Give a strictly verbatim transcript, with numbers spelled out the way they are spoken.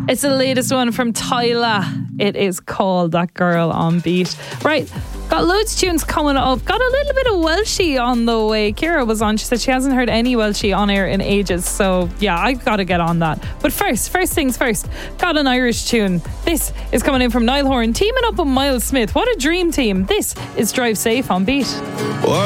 It's the latest one from Tyla. It is called That Girl on Beat. Right, got loads of tunes coming up. Got a little bit of Welshie on the way. Ciara was on. She said she hasn't heard any Welshie on air in ages. So yeah, I've got to get on that. But first, first things first, got an Irish tune. This is coming in from Niall Horan, teaming up with Miles Smith. What a dream team. This is Drive Safe on Beat.